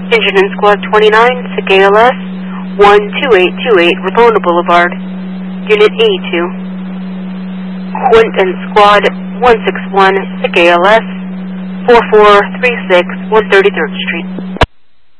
Engine in Squad 29, SICK ALS 12828, Ramona Boulevard, Unit A2. Quint and Squad 161, SICK ALS 4436, 133rd Street.